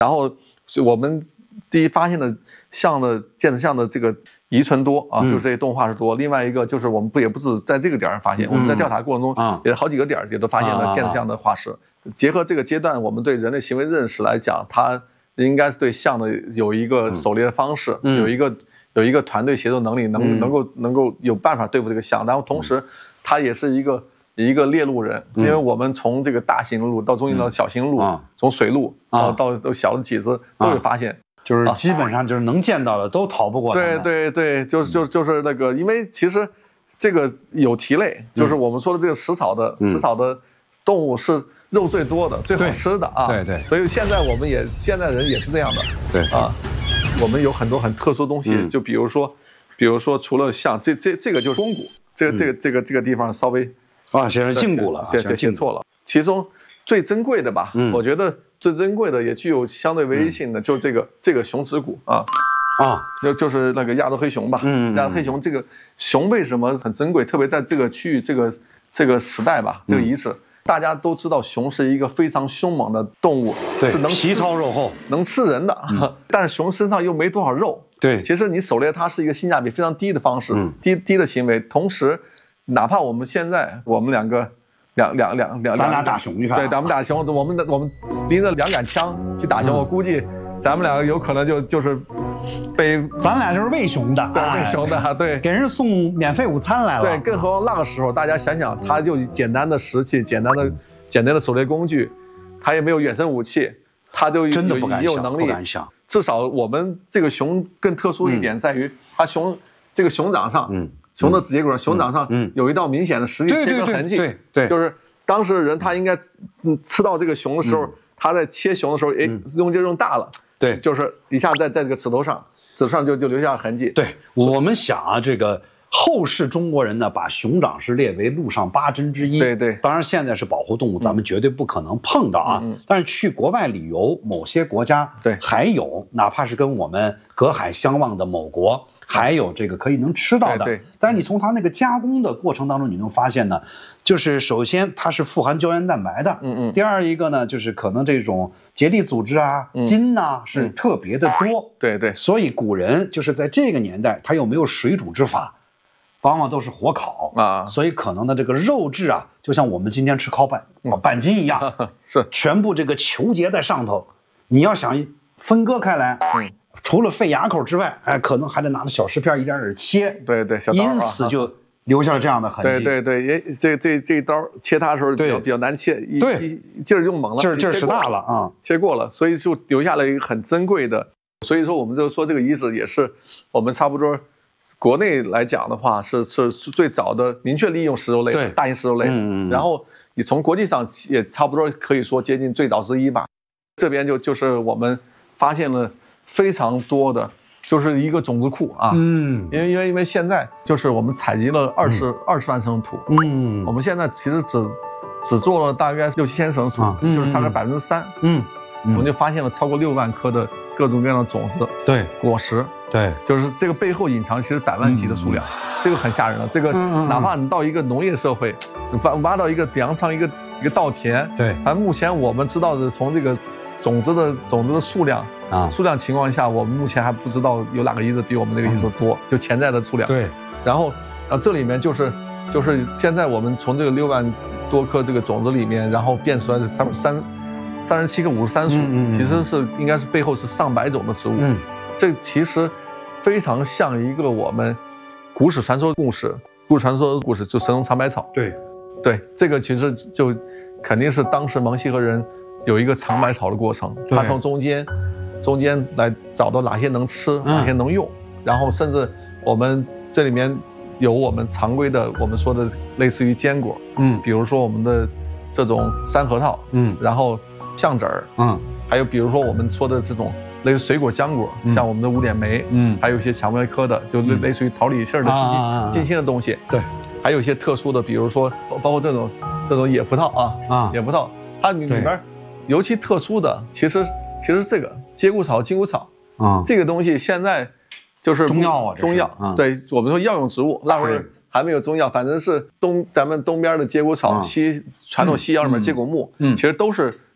然后我们第一发现的剑齿象的这个遗存多啊，就是这些动物化石多。另外一个就是我们也不止在这个点上发现，我们在调查过程中也好几个点也都发现了剑齿象的化石。结合这个阶段，我们对人类行为认识来讲，它应该是对象的有一个狩猎的方式，有一个团队协作能力，能够有办法对付这个象。然后同时，它也是一个猎鹿人，因为我们从这个大型鹿到中型到小型鹿，从水鹿到小的几只都有发现。 就是基本上就是能见到的都逃不过他们。 对，就是那个，因为其实这个有蹄类，就是我们说的这个食草的动物是肉最多的、最好吃的啊。 对， 所以现在人也是这样的。 对啊，我们有很多很特殊的东西，就比如说除了像这个就是肱骨，这个地方稍微写成胫骨了， 写错了。其中最珍贵的吧，我觉得。最珍贵的也具有相对唯一性的，就是这个熊指骨就是那个亚洲黑熊吧。亚洲黑熊这个熊为什么很珍贵？特别在这个区域这个时代吧，这个遗址，大家都知道熊是一个非常凶猛的动物，是能皮糙肉厚， 能吃人的。但是熊身上又没多少肉。 对， 其实你狩猎它是一个性价比非常低的方式，低的行为。同时，哪怕我们现在我们两个。咱俩打熊去吧。 对，咱们打熊，我们拎着2杆枪去打熊，我估计咱们两个有可能就是被咱俩就是喂熊的， 对，喂熊的，对， 给人送免费午餐来了。 对，更何况那个时候，大家想想，他就简单的石器，简单的狩猎工具，他也没有远程武器，他就真的不敢想， 能力。 不敢想。 至少我们这个熊更特殊一点在于，它这个熊掌上，熊的指节骨上，熊掌上有一道明显的实际切割痕迹， 对， 就是当时的人他应该吃到这个熊的时候，他在切熊的时候，用劲用大了， 对， 就是一下在这个指头上就留下痕迹。 对，我们想啊，这个后世中国人呢，把熊掌是列为陆上8珍之一。 对， 当然现在是保护动物，咱们绝对不可能碰到啊。但是去国外旅游，某些国家还有，哪怕是跟我们隔海相望的某国。还有这个可以能吃到的，但是你从它那个加工的过程当中，你能发现呢，就是首先它是富含胶原蛋白的，第二一个呢，就是可能这种结缔组织啊、筋呐是特别的多， 对， 所以古人就是在这个年代，他又没有水煮之法，往往都是火烤啊，所以可能的这个肉质啊，就像我们今天吃烤板筋一样， 是全部这个球结在上头，你要想分割开来，除了肺牙口之外，可能还得拿着小石片一点点切， 对，小刀， 因此就留下了这样的痕迹。 对，这一刀切它的时候比较难切，劲儿用猛了， 劲儿使大了啊， 切过了，所以就留下了一个很珍贵的。所以说，我们就说这个遗址也是我们差不多国内来讲的话，是最早的明确利用石肉类，大型石肉类。然后你从国际上也差不多可以说接近最早之一吧。这边就是我们发现了。非常多的，就是一个种子库啊，因为现在就是我们采集了20万升土，我们现在其实只做了大约6、7千升土，就是大概3%，我们就发现了超过6万颗的各种各样的种子， 对， 果实， 对， 就是这个背后隐藏其实百万级的数量，这个很吓人了。这个哪怕你到一个农业社会，挖到一个粮仓一个稻田， 对， 反正目前我们知道的从这个种子的数量情况下，我们目前还不知道有哪个遗址比我们这个遗址多，就潜在的数量。 对， 然后这里面就是现在我们从这个6万多颗这个种子里面，然后变出来是差不多37个53属，其实是应该是背后是上百种的植物。这其实非常像一个我们古史传说故事，就神农尝百草。对，这个其实就肯定是当时蒙西河人有一个尝百草的过程，他从中间来找到哪些能吃，哪些能用，然后甚至我们这里面有我们常规的我们说的类似于坚果，比如说我们的这种山核桃，然后橡籽儿，还有比如说我们说的这种类似水果浆果，像我们的五点梅，还有一些蔷薇科的，就类似于桃李杏的近亲的东西， 对， 还有一些特殊的，比如说包括这种野葡萄野葡萄，它里边尤其特殊的，其实这个接骨草、金骨草这个东西现在就是中药对，我们说药用植物，那会儿还没有中药，反正是咱们东边的接骨草，传统西药里面接骨木，其实都是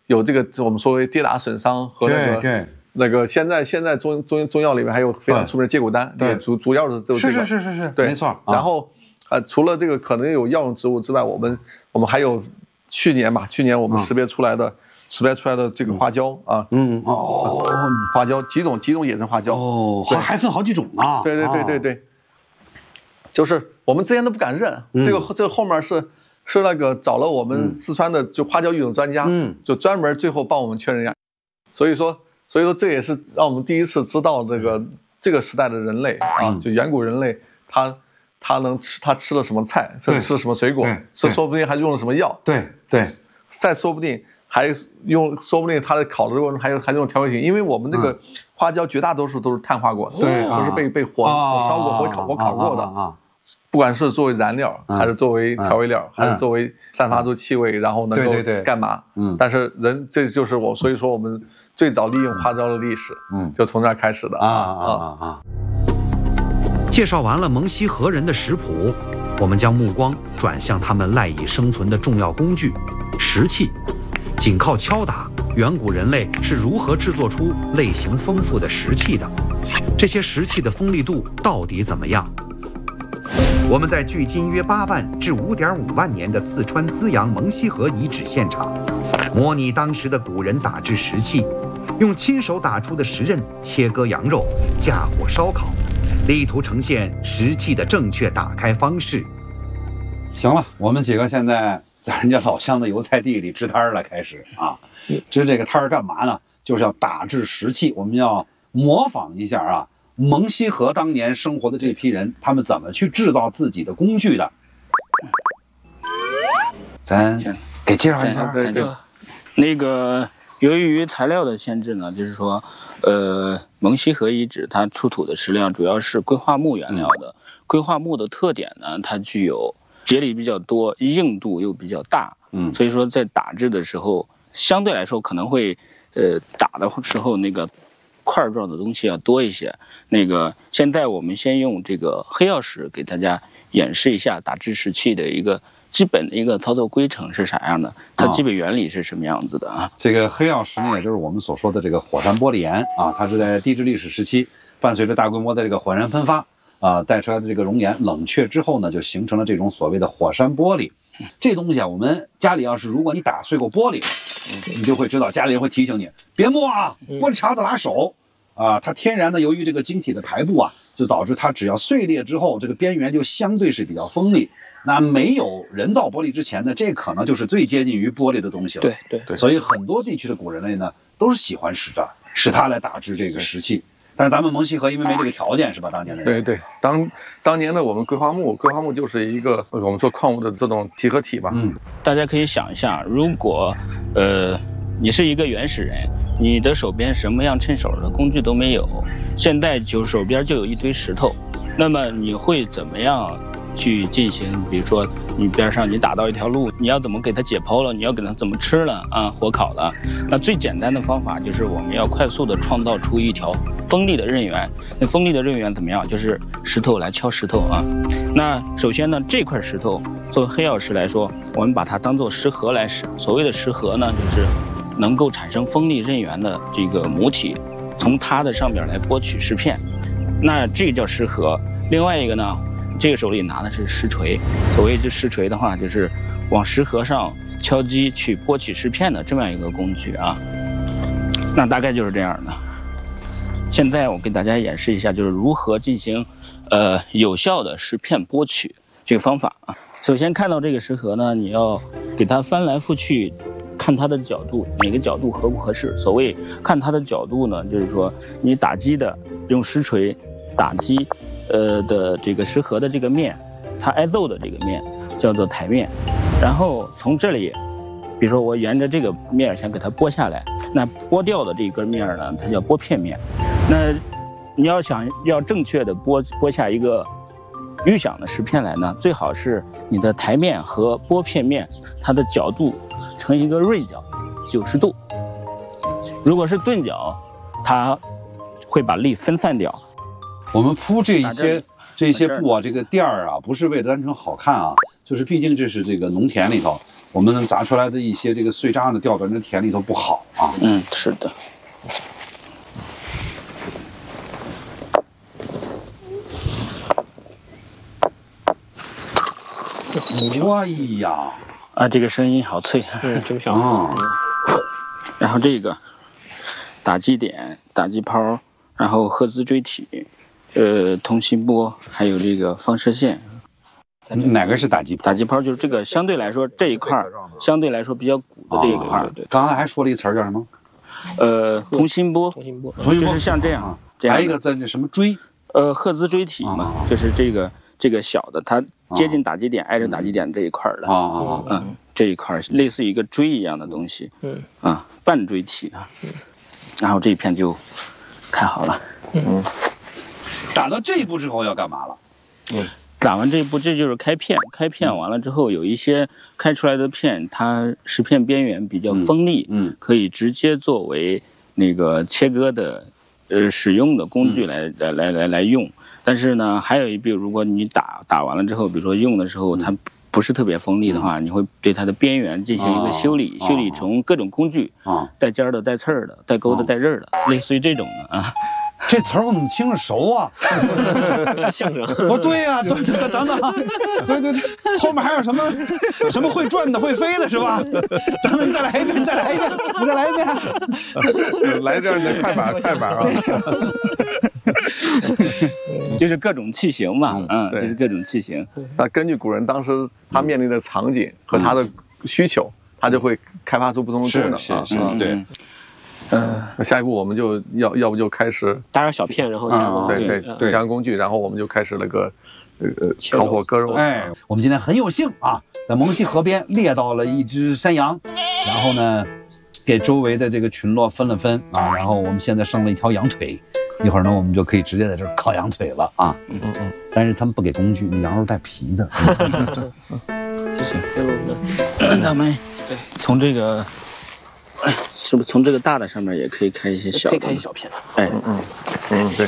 有这个我们所谓跌打损伤和那个现在中药里面还有非常出名的接骨丹，对，主要是这个是，对，没错。 然后除了这个可能有药用植物之外，我们还有去年我们识别出来的这个花椒啊，花椒几种野生花椒还分好几种啊， 对，就是我们之前都不敢认，这个后面是那个找了我们四川的就花椒育种专家，就专门最后帮我们确认一下，所以说这也是让我们第一次知道这个时代的人类啊，就远古人类他吃了什么菜，吃什么水果，说不定还用了什么药， 对， 再说不定他在烤的过程还用调味品，因为我们这个花椒绝大多数都是碳化过的， 对， 都是被火烧过、火烤过的啊。不管是作为燃料，还是作为调味料，还是作为散发出气味，然后能够干嘛？但是这就是所以说我们最早利用花椒的历史，就从这儿开始的介绍完了蒙西河人的食谱，我们将目光转向他们赖以生存的重要工具——石器。仅靠敲打，远古人类是如何制作出类型丰富的石器的？这些石器的锋利度到底怎么样？我们在距今约8万至5.5万年的四川资阳蒙西河遗址现场，模拟当时的古人打制石器，用亲手打出的石刃切割羊肉，架火烧烤，力图呈现石器的正确打开方式。 行了，我们几个现在在人家老乡的油菜地里支摊了，开始啊，支这个摊儿干嘛呢？就是要打制石器，我们要模仿一下啊。蒙西河当年生活的这批人，他们怎么去制造自己的工具的？咱给介绍一下。 对，那个由于材料的限制呢，就是说，蒙西河遗址它出土的石料主要是硅化木原料的。硅化木的特点呢，它具有节理比较多，硬度又比较大。所以说在打制的时候，相对来说可能会，打的时候那个块状的东西要多一些。那个现在我们先用这个黑曜石给大家演示一下打制石器的一个基本的一个操作规程是啥样的，它基本原理是什么样子的啊？ 这个黑曜石呢，也就是我们所说的这个火山玻璃岩啊，它是在地质历史时期伴随着大规模的这个火山喷发啊，带出来的这个熔岩冷却之后呢，就形成了这种所谓的火山玻璃。这东西啊，我们家里要是如果你打碎过玻璃，你就会知道家里人会提醒你别摸啊，玻璃碴子拿手啊。它天然的由于这个晶体的排布啊，就导致它只要碎裂之后，这个边缘就相对是比较锋利。那没有人造玻璃之前呢，这可能就是最接近于玻璃的东西了。 对， 所以很多地区的古人类呢，都是喜欢使它来打制这个石器。但是咱们蒙西河因为没这个条件，是吧？当年的人对，当年的我们硅化木就是一个我们说矿物的这种集合体吧。 大家可以想一下，如果你是一个原始人，你的手边什么样趁手的工具都没有，现在就手边就有一堆石头，那么你会怎么样去进行？比如说你边上你打到一条路，你要怎么给它解剖了？你要给它怎么吃了啊？火烤了？那最简单的方法就是我们要快速的创造出一条锋利的刃源。那锋利的刃源怎么样？就是石头来敲石头啊。那首先呢，这块石头作为黑曜石来说，我们把它当做石核来使。所谓的石核呢，就是能够产生锋利刃源的这个母体，从它的上面来剥取石片，那这个叫石核。另外一个呢，这个手里拿的是石锤，所谓这石锤的话，就是往石核上敲击去剥取石片的这么样一个工具啊。那大概就是这样的。现在我给大家演示一下，就是如何进行有效的石片剥取这个方法啊。首先看到这个石核呢，你要给它翻来覆去，看它的角度，哪个角度合不合适。所谓看它的角度呢，就是说你打击的用石锤打击的这个石核的这个面，它挨揍的这个面叫做台面。然后从这里，比如说我沿着这个面想给它剥下来，那剥掉的这根面呢，它叫剥片面。那你要正确的剥下一个预想的石片来呢，最好是你的台面和剥片面它的角度成一个锐角90度。如果是钝角，它会把力分散掉。 我们铺这些布啊，这个垫儿啊，不是为了单纯好看啊，就是毕竟这是这个农田里头， 我们砸出来的一些这个碎渣呢，掉到人的田里头不好啊。 是的。 哎呀， 这个声音好脆， 真漂亮。 然后这个打击点、打击抛，然后赫兹锥体，通信波，还有这个放射线。 哪个是打击抛？ 打击抛就是这个相对来说这一块相对来说比较鼓的这一块。 对。刚才还说了一词叫什么？ 通信波，就是像这样。 还有一个在那什么锥？ 赫兹锥体嘛，就是这个小的，它接近打击点，挨着打击点这一块的这一块类似于一个锥一样的东西，半锥体啊，然后这一片就开好了。 打到这一步之后要干嘛了？ 打完这一步，这就是开片。开片完了之后，有一些开出来的片，它石片边缘比较锋利，可以直接作为那个切割的使用的工具来用。但是呢，还有一比如如果你打完了之后，比如说用的时候它不是特别锋利的话，你会对它的边缘进行一个修理，修理成各种工具带尖的、带刺儿的、带钩的、带刃的，类似于这种的啊。 这词儿我怎么听着熟啊？ 相声不对呀，对，等等，对，后面还有什么会转的、会飞的，是吧？等等，你再来一遍，你再来一遍。 来这儿你的快板啊！ 就是各种器型嘛，就是各种器型。 那根据古人当时他面临的场景和他的需求，他就会开发出不同的功能。 是，对。 那下一步我们就要不就开始打点小片，然后加工， 对，加工工具，然后我们就开始那个烤火割肉。 我们今天很有幸啊，在蒙西河边猎到了一只山羊，然后呢，给周围的这个群落分了分啊，然后我们现在剩了一条羊腿，一会儿呢我们就可以直接在这儿烤羊腿了啊。但是他们不给工具，那羊肉带皮的。 谢谢。他们从这个。是不是从这个大的上面也可以开一些小的？ 可以开一小片。 对。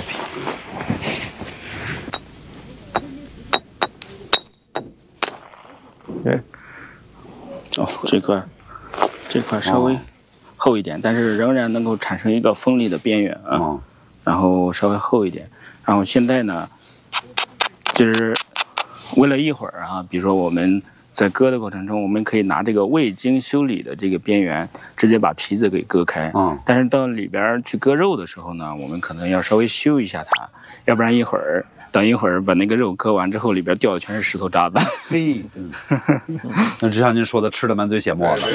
这块稍微厚一点，但是仍然能够产生一个锋利的边缘啊。然后稍微厚一点，然后现在呢，就是为了一会儿啊，比如说我们。在割的过程中，我们可以拿这个未经修理的这个边缘，直接把皮子给割开。但是到里边去割肉的时候呢，我们可能要稍微修一下它，要不然等一会儿把那个肉割完之后，里边掉的全是石头渣子。 嘿，那就像您说的，吃的满嘴血沫了。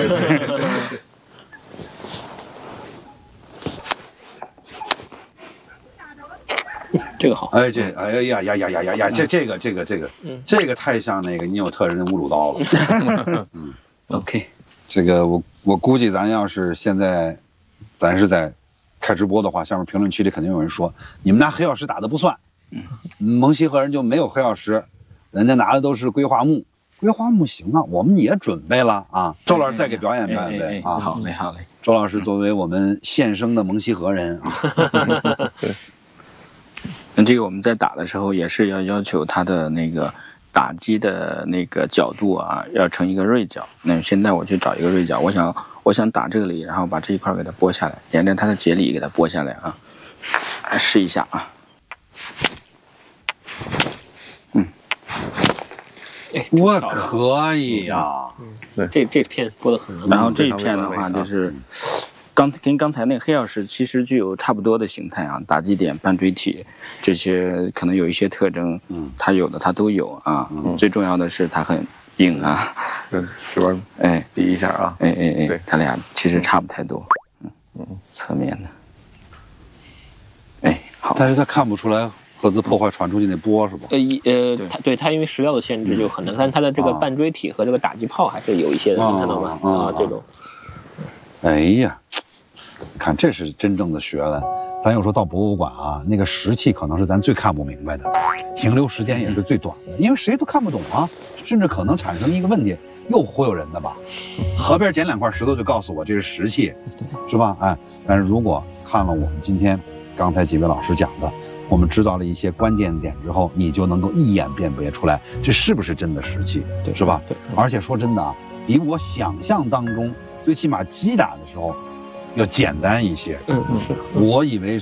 这个好， 哎呀，这个太像那个尼纽特人的侮辱刀了。 OK， 这个我估计咱要是现在，咱是在开直播的话，下面评论区里肯定有人说，你们拿黑曜石打的不算，蒙西河人就没有黑曜石，人家拿的都是硅化木。硅化木行啊，我们也准备了啊。周老师再给表演表演啊。 好嘞。 周老师作为我们现生的蒙西河人啊。 对。 那这个我们在打的时候也是要求它的那个打击的那个角度啊，要成一个锐角。那现在我去找一个锐角，我想打这里，然后把这一块给它拨下来，沿着它的节理给它拨下来啊。来试一下啊。 我可以呀。 对，这片拨得很。 然后这一片的话就是。跟刚才那个黑曜石其实具有差不多的形态啊，打击点、半锥体这些可能有一些特征，它有的它都有啊。最重要的是它很硬啊， 是吧？比一下啊， 对，它俩其实差不太多，侧面的，好。 但是它看不出来赫兹破坏传出去那波是吧？ 它因为石料的限制就很难，但它的这个半锥体和这个打击炮还是有一些的，你看到吗？这种。 哎呀。看，这是真正的学问。咱有时候到博物馆啊，那个石器可能是咱最看不明白的，停留时间也是最短的，因为谁都看不懂啊，甚至可能产生一个问题，又忽悠人的吧？河边捡2块石头就告诉我这是石器，是吧？但是如果看了我们今天刚才几位老师讲的，我们知道了一些关键点之后，你就能够一眼辨别出来这是不是真的石器，是吧？对。而且说真的啊， 比我想象当中，最起码击打的时候要简单一些。 是。 我以为